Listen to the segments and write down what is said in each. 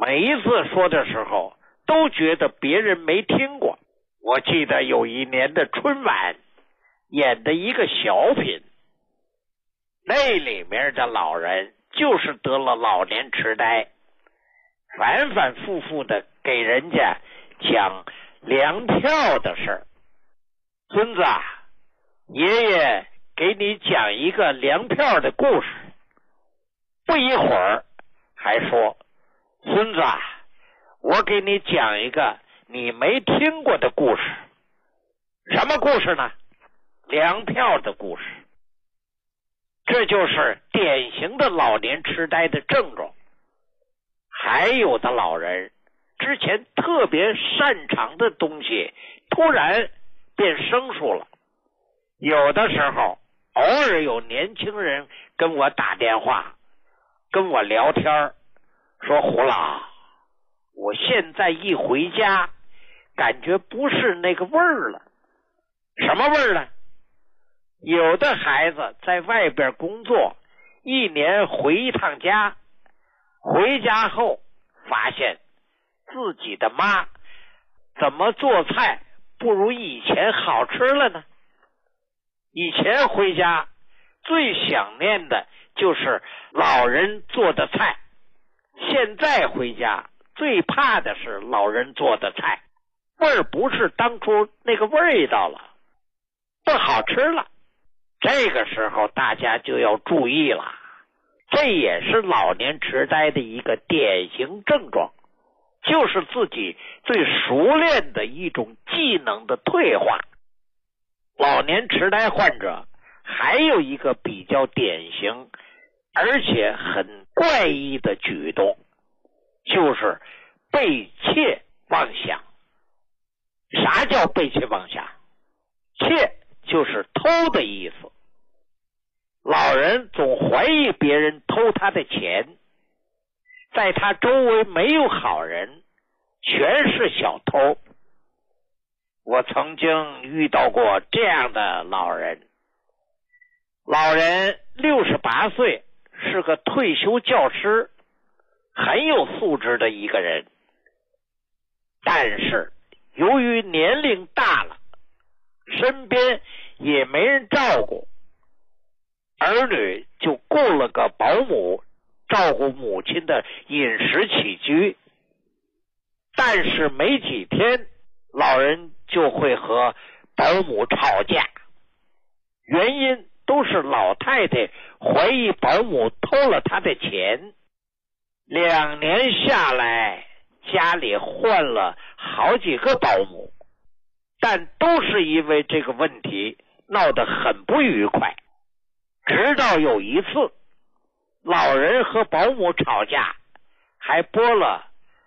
每一次说的时候都觉得别人没听过。我记得有一年的春晚演的一个小品，那里面的老人就是得了老年痴呆，反反复复的给人家讲粮票的事儿。孙子啊，爷爷给你讲一个粮票的故事。不一会儿还说，孙子啊，我给你讲一个你没听过的故事。什么故事呢？粮票的故事。这就是典型的老年痴呆的症状。还有的老人之前特别擅长的东西突然变生疏了。有的时候偶尔有年轻人跟我打电话跟我聊天，说胡老，我现在一回家感觉不是那个味儿了。什么味儿呢？有的孩子在外边工作，一年回一趟家，回家后发现自己的妈怎么做菜不如以前好吃了呢？以前回家最想念的就是老人做的菜，现在回家最怕的是老人做的菜，味儿不是当初那个味道了，不好吃了。这个时候大家就要注意了，这也是老年痴呆的一个典型症状，就是自己最熟练的一种技能的退化。老年痴呆患者还有一个比较典型而且很怪异的举动，就是背窃妄想。啥叫背窃妄想？窃就是偷的意思。老人总怀疑别人偷他的钱，在他周围没有好人，全是小偷。我曾经遇到过这样的老人，老人68岁，是个退休教师，很有素质的一个人，但是由于年龄大了，身边也没人照顾，儿女就雇了个保姆照顾母亲的饮食起居。但是没几天，老人就会和保姆吵架，原因都是老太太怀疑保姆偷了她的钱。2年下来，家里换了好几个保姆，但都是因为这个问题闹得很不愉快。直到有一次，老人和保姆吵架，还拨了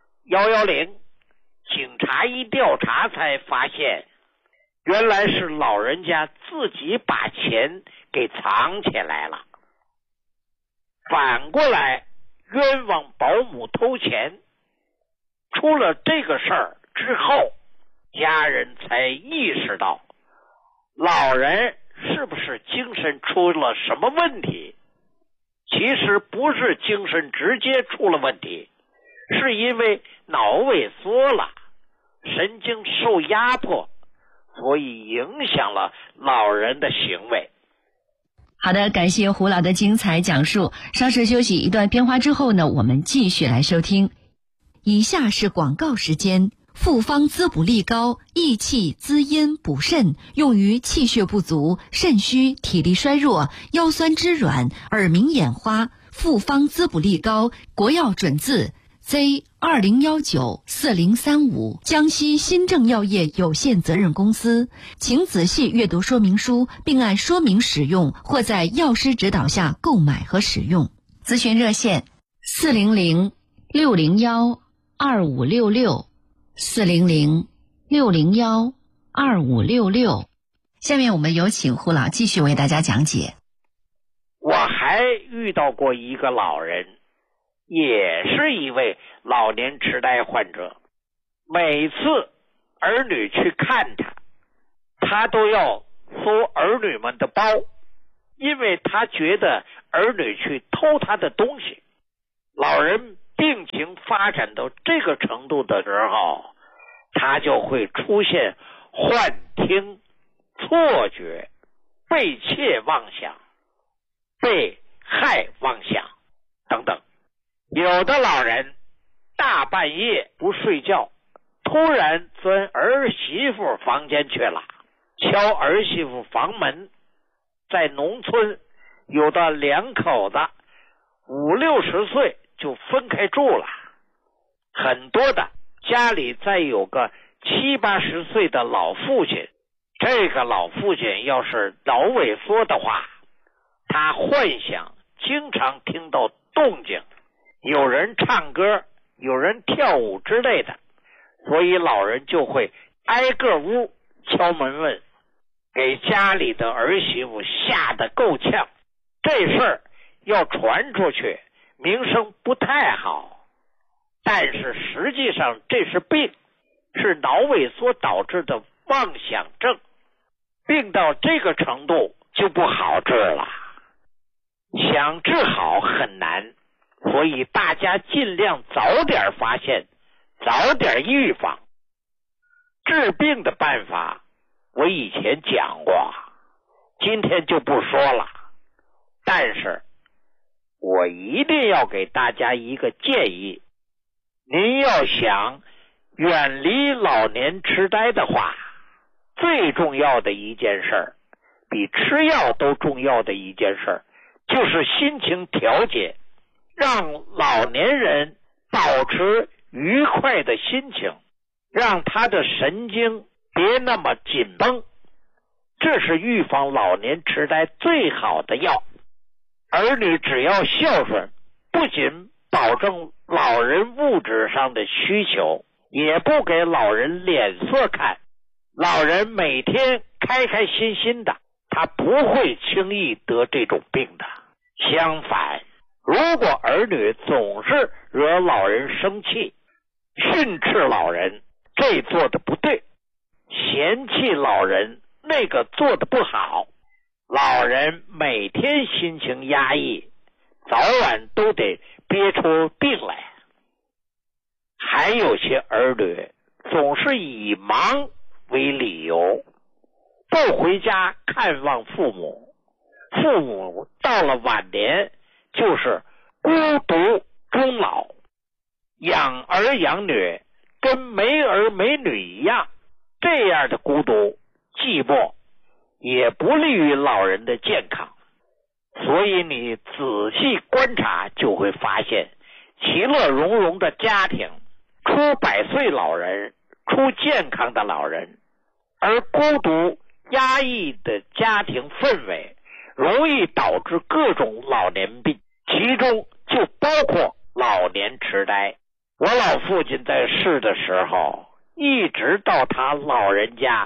110，警察一调查才发现，原来是老人家自己把钱给藏起来了。反过来冤枉保姆偷钱。出了这个事儿之后，家人才意识到老人是不是精神出了什么问题。其实不是精神直接出了问题，是因为脑萎缩了，神经受压迫，所以影响了老人的行为。 好的，感谢胡老的精彩讲述。稍事休息一段片花之后呢，我们继续来收听。以下是广告时间。复方滋补力高，益气滋阴补肾，用于气血不足、肾虚、体力衰弱、腰酸肢软、耳鸣眼花。复方滋补力高，国药准字 Z20194035，江西新正药业有限责任公司。请仔细阅读说明书，并按说明使用，或在药师指导下购买和使用。咨询热线400-601-2566。400-601-2566。下面我们有请胡老继续为大家讲解。 我还遇到过一个老人，也是一位老年痴呆患者。每次儿女去看他，他都要搜儿女们的包，因为他觉得儿女去偷他的东西。老人病情发展到这个程度的时候，他就会出现幻听、错觉、被窃妄想、被害妄想等等。有的老人大半夜不睡觉，突然钻儿媳妇房间去了，敲儿媳妇房门。在农村，有的两口子50、60岁就分开住了，很多的家里再有个70、80岁的老父亲，这个老父亲要是脑萎缩的话，他幻想经常听到动静，有人唱歌，有人跳舞之类的，所以老人就会挨个屋敲门问，给家里的儿媳妇吓得够呛。这事儿要传出去，名声不太好，但是实际上这是病，是脑萎缩导致的妄想症，病到这个程度就不好治了，想治好很难，所以大家尽量早点发现，早点预防。治病的办法我以前讲过，今天就不说了，但是我一定要给大家一个建议，您要想远离老年痴呆的话，最重要的一件事，比吃药都重要的一件事，就是心情调节，让老年人保持愉快的心情，让他的神经别那么紧绷，这是预防老年痴呆最好的药。儿女只要孝顺，不仅保证老人物质上的需求，也不给老人脸色看，老人每天开开心心的，他不会轻易得这种病的。相反，如果儿女总是惹老人生气，训斥老人这做的不对，嫌弃老人那个做的不好，老人每天心情压抑，早晚都得憋出病来。还有些儿女总是以忙为理由，不回家看望父母，父母到了晚年就是孤独终老，养儿养女跟没儿没女一样，这样的孤独寂寞也不利于老人的健康。所以你仔细观察就会发现，其乐融融的家庭出100岁老人，出健康的老人，而孤独压抑的家庭氛围容易导致各种老年病，其中就包括老年痴呆。我老父亲在世的时候，一直到他老人家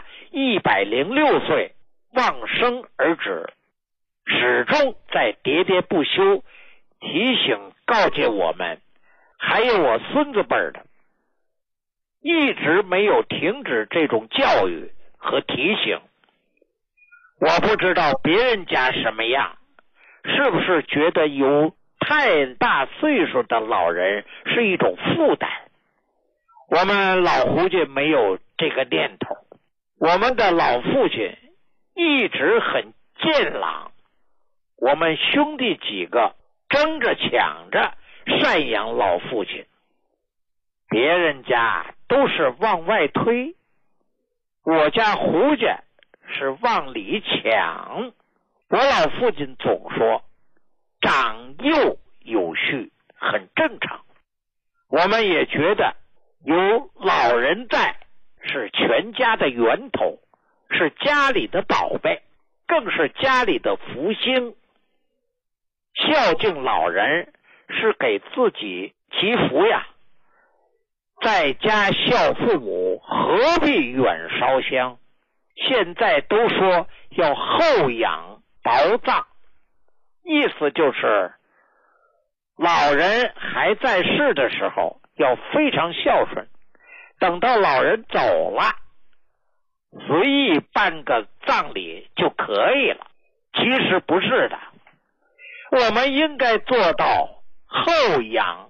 106岁往生而止，始终在喋喋不休提醒告诫我们，还有我孙子辈的，一直没有停止这种教育和提醒。我不知道别人家什么样，是不是觉得有太大岁数的老人是一种负担？我们老胡家没有这个念头，我们的老父亲一直很健朗，我们兄弟几个争着抢着赡养老父亲，别人家都是往外推，我家胡家是往里抢。我老父亲总说长幼有序很正常，我们也觉得有老人在是全家的源头，是家里的宝贝，更是家里的福星。孝敬老人是给自己祈福呀，在家孝父母，何必远烧香？现在都说要厚养薄葬，意思就是老人还在世的时候要非常孝顺，等到老人走了，随意办个葬礼就可以了。其实不是的，我们应该做到厚养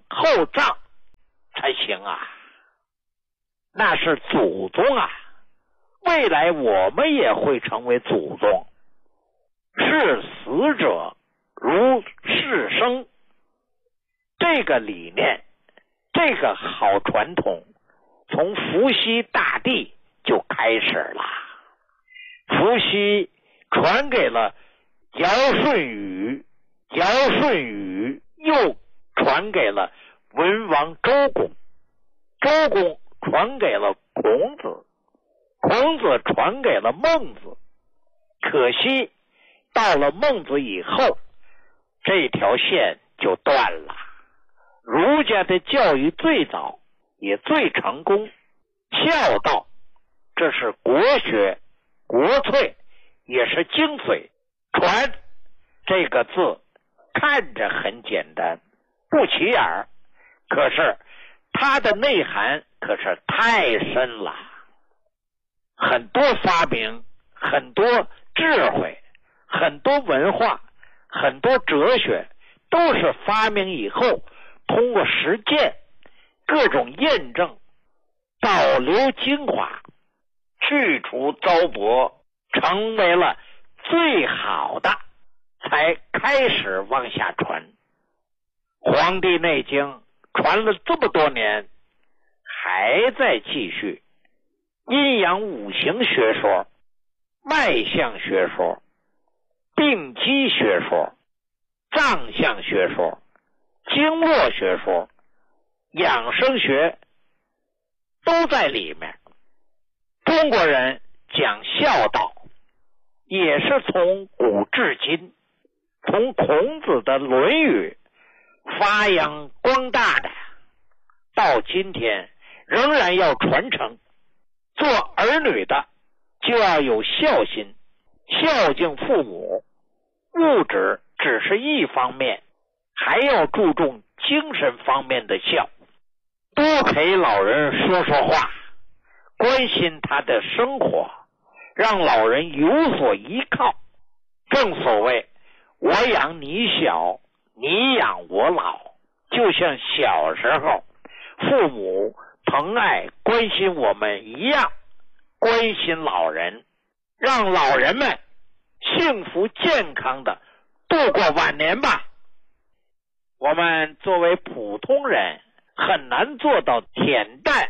厚葬才行啊，那是祖宗啊，未来我们也会成为祖宗。视死者如视生，这个理念，这个好传统，从伏羲大帝就开始了。伏羲传给了尧舜禹，尧舜禹又传给了文王周公，周公传给了孔子，孔子传给了孟子。可惜到了孟子以后，这条线就断了。儒家的教育最早也最成功，孝道这是国学国粹，也是精髓。传这个字看着很简单，不起眼，可是它的内涵可是太深了。很多发明，很多智慧，很多文化，很多哲学，都是发明以后通过实践各种验证，保留精华，去除糟粕，成为了最好的，才开始往下传。黄帝内经传了这么多年，还在继续。阴阳五行学说、脉象学说、病机学说、脏象学说、经络学说、养生学都在里面。中国人讲孝道，也是从古至今，从孔子的《论语》发扬光大的，到今天仍然要传承。做儿女的就要有孝心，孝敬父母。物质只是一方面，还要注重精神方面的孝，多陪老人说说话，关心他的生活，让老人有所依靠。正所谓我养你小，你养我老，就像小时候父母疼爱关心我们一样，关心老人，让老人们幸福健康的度过晚年吧。我们作为普通人很难做到恬淡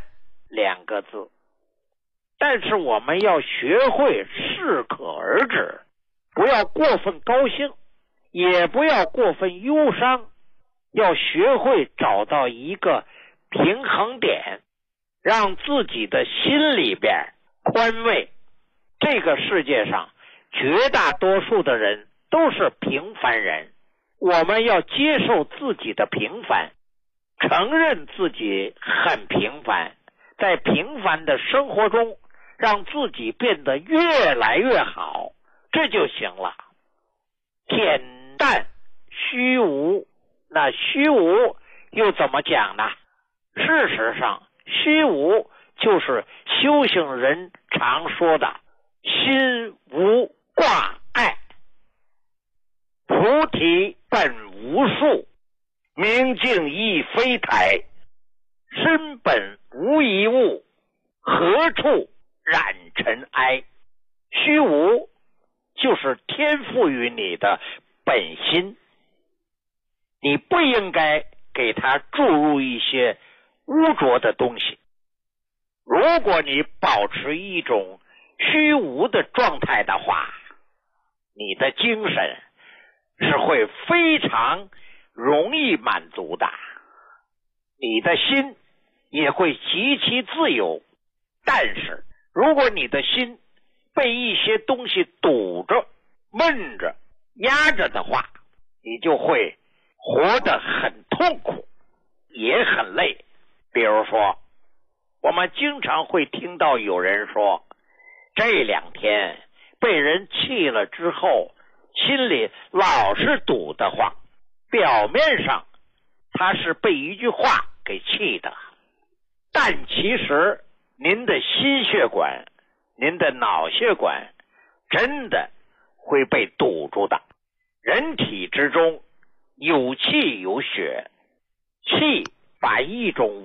2个字，但是我们要学会适可而止，不要过分高兴，也不要过分忧伤，要学会找到一个平衡点，让自己的心里边宽慰。这个世界上绝大多数的人都是平凡人，我们要接受自己的平凡，承认自己很平凡，在平凡的生活中让自己变得越来越好，这就行了。恬淡虚无，那虚无又怎么讲呢？事实上，虚无就是修行人常说的心无挂碍。菩提本无树，明镜亦非台，身本无一物，何处染尘埃。虚无就是天赋予你的本心，你不应该给它注入一些污浊的东西。如果你保持一种虚无的状态的话，你的精神是会非常容易满足的，你的心也会极其自由。但是如果你的心被一些东西堵着、闷着、压着的话，你就会活得很痛苦，也很累。比如说，我们经常会听到有人说，这2天被人气了之后，心里老是堵得慌，表面上他是被一句话给气的，但其实您的心血管、您的脑血管真的会被堵住的。人体之中有气有血， 气把一种